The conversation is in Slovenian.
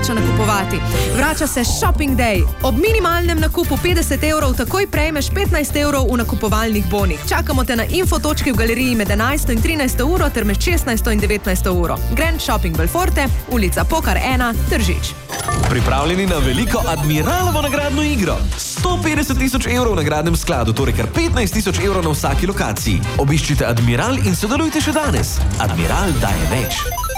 splača nakupovati. Vrača se Shopping Day. Ob minimalnem nakupu 50 evrov takoj prejmeš 15 evrov v nakupovalnih bonih. Čakamo te na infotočki v galeriji med 11 in 13 uro ter med 16 in 19 uro. Grand Shopping Belforte, ulica Pokar 1, Tržič. Pripravljeni na veliko Admiralovo nagradno igro. 150 tisoč evrov v nagradnem skladu, torej kar 15 tisoč evrov na vsaki lokaciji. Obiščite Admiral in sodelujte še danes. Admiral daje več.